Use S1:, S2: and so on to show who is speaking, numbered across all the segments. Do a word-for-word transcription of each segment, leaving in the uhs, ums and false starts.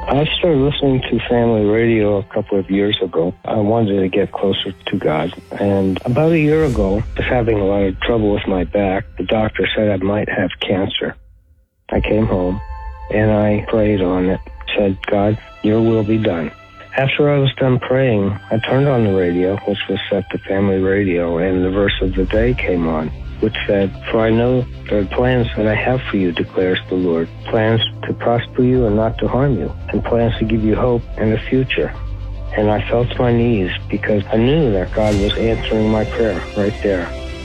S1: I started listening to family radio a couple of years ago. I wanted to get closer to God. And about a year ago, I was having a lot of trouble with my back. The doctor said I might have cancer. I came home and I prayed on it, said, God, your will be done. After I was done praying, I turned on the radio, which was set to family radio, and the verse of the day came on, which said, For I know there are plans that I have for you, declares the Lord, plans to prosper you and not to harm you, and plans to give you hope and a future. And I fell to my knees because I knew that God was answering my prayer right there.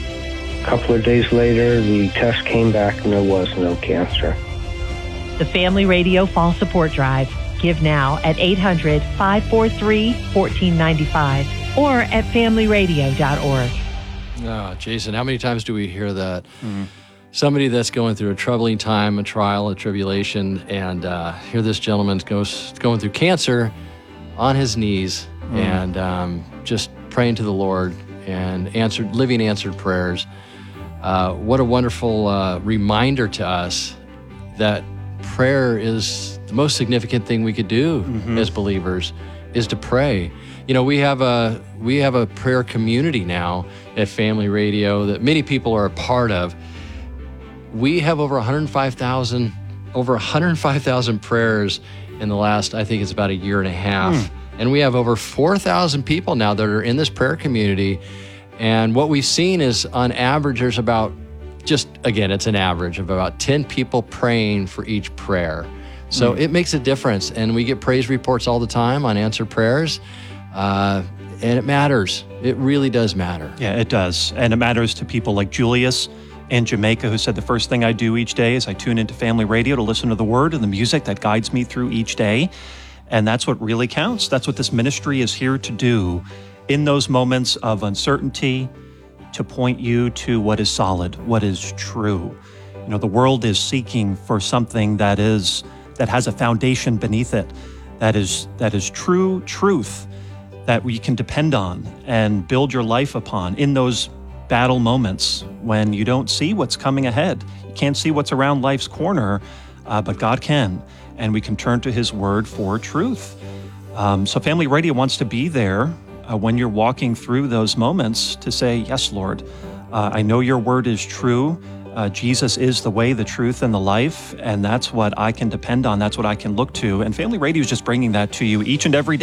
S1: A couple of days later, the test came back and there was no cancer.
S2: The Family Radio Fall Support Drive. Give now at eight hundred, five four three, one four nine five or at family radio dot org.
S3: Oh, Jason, how many times do we hear that? Mm. Somebody that's going through a troubling time, a trial, a tribulation, and uh, here this gentleman goes going through cancer on his knees mm. and um, just praying to the Lord and answered, living answered prayers. Uh, what a wonderful uh, reminder to us that prayer is the most significant thing we could do mm-hmm. as believers, is to pray. You know, we have a we have a prayer community now at Family Radio that many people are a part of. We have over one hundred five thousand over one hundred five thousand prayers in the last, I think it's about a year and a half. Mm. And we have over four thousand people now that are in this prayer community. And what we've seen is on average, there's about, just again, it's an average of about ten people praying for each prayer. So mm. it makes a difference. And we get praise reports all the time on answered prayers. Uh, and it matters. It really does matter.
S4: Yeah, it does. And it matters to people like Julius in Jamaica, who said, the first thing I do each day is I tune into Family Radio to listen to the word and the music that guides me through each day. And that's what really counts. That's what this ministry is here to do in those moments of uncertainty, to point you to what is solid, what is true. You know, the world is seeking for something that is that has a foundation beneath it, that is that is true truth that we can depend on and build your life upon in those battle moments when you don't see what's coming ahead. You can't see what's around life's corner, uh, but God can, and we can turn to His Word for truth. Um, so Family Radio wants to be there uh, when you're walking through those moments to say, yes, Lord, uh, I know your Word is true. Uh, Jesus is the way, the truth, and the life, and that's what I can depend on. That's what I can look to. And Family Radio is just bringing that to you each and every day.